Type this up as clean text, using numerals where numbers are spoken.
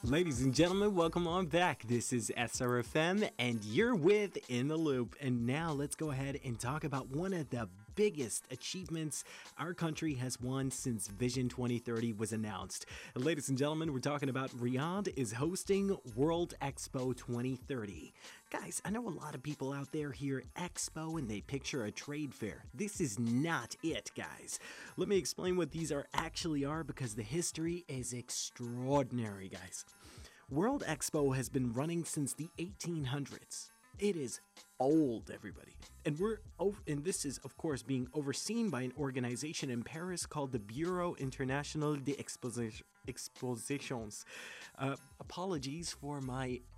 Ladies and gentlemen, welcome on back. This is SRFM, and you're with In the Loop. And now let's go ahead and talk about one of the biggest achievements our country has won since Vision 2030 was announced. Ladies and gentlemen, we're talking about Riyadh is hosting World Expo 2030. Guys, I know a lot of people out there hear Expo and they picture a trade fair. This is not it, guys. Let me explain what these actually are because the history is extraordinary, guys. World Expo has been running since the 1800s. It is old, everybody. And this is, of course, being overseen by an organization in Paris called the Bureau International des Expositions. Apologies for my